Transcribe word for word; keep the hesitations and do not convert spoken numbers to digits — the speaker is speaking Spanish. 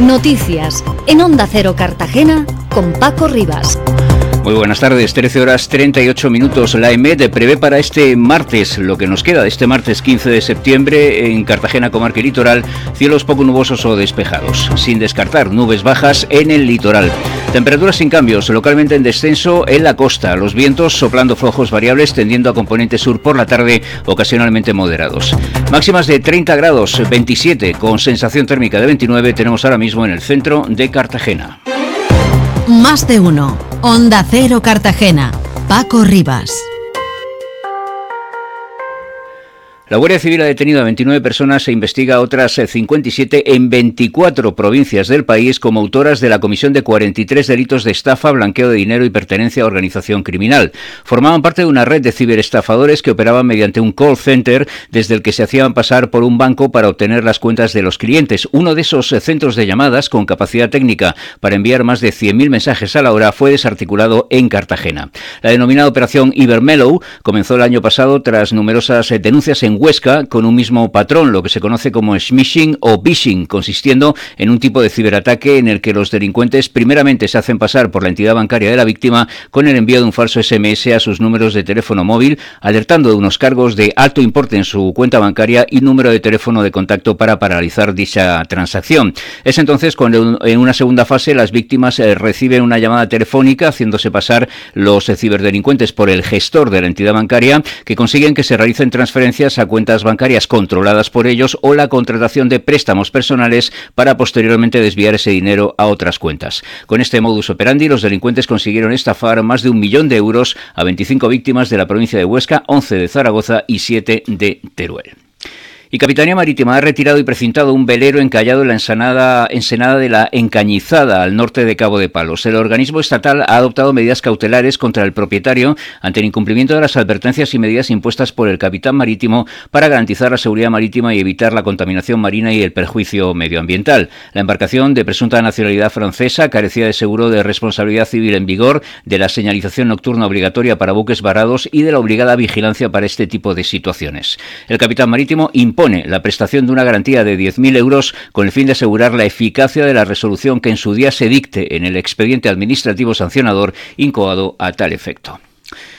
Noticias en Onda Cero Cartagena con Paco Rivas. Muy buenas tardes, trece horas treinta y ocho minutos. La EMET prevé para este martes, lo que nos queda de este martes quince de septiembre, en Cartagena, comarca y litoral, cielos poco nubosos o despejados, sin descartar nubes bajas en el litoral. Temperaturas sin cambios, localmente en descenso en la costa, los vientos soplando flojos variables tendiendo a componente sur por la tarde, ocasionalmente moderados. Máximas de treinta grados, veintisiete, con sensación térmica de veintinueve, tenemos ahora mismo en el centro de Cartagena. Más de uno. Onda Cero Cartagena. Paco Rivas. La Guardia Civil ha detenido a veintinueve personas e investiga a otras cincuenta y siete en veinticuatro provincias del país como autoras de la comisión de cuarenta y tres delitos de estafa, blanqueo de dinero y pertenencia a organización criminal. Formaban parte de una red de ciberestafadores que operaban mediante un call center desde el que se hacían pasar por un banco para obtener las cuentas de los clientes. Uno de esos centros de llamadas con capacidad técnica para enviar más de cien mil mensajes a la hora fue desarticulado en Cartagena. La denominada operación Ibermellow comenzó el año pasado tras numerosas denuncias en Huesca con un mismo patrón, lo que se conoce como smishing o phishing, consistiendo en un tipo de ciberataque en el que los delincuentes primeramente se hacen pasar por la entidad bancaria de la víctima con el envío de un falso ese eme ese a sus números de teléfono móvil, alertando de unos cargos de alto importe en su cuenta bancaria y número de teléfono de contacto para paralizar dicha transacción. Es entonces cuando en una segunda fase las víctimas eh, reciben una llamada telefónica haciéndose pasar los eh, ciberdelincuentes por el gestor de la entidad bancaria, que consiguen que se realicen transferencias a cuentas bancarias controladas por ellos o la contratación de préstamos personales para posteriormente desviar ese dinero a otras cuentas. Con este modus operandi, los delincuentes consiguieron estafar más de un millón de euros a veinticinco víctimas de la provincia de Huesca, once de Zaragoza y siete de Teruel. Y Capitanía Marítima ha retirado y precintado un velero encallado en la ensenada, ensenada de la Encañizada, al norte de Cabo de Palos. El organismo estatal ha adoptado medidas cautelares contra el propietario ante el incumplimiento de las advertencias y medidas impuestas por el capitán marítimo para garantizar la seguridad marítima y evitar la contaminación marina y el perjuicio medioambiental. La embarcación, de presunta nacionalidad francesa, carecía de seguro de responsabilidad civil en vigor, de la señalización nocturna obligatoria para buques varados y de la obligada vigilancia para este tipo de situaciones. El capitán marítimo impone la prestación de una garantía de diez mil euros con el fin de asegurar la eficacia de la resolución que en su día se dicte en el expediente administrativo sancionador incoado a tal efecto.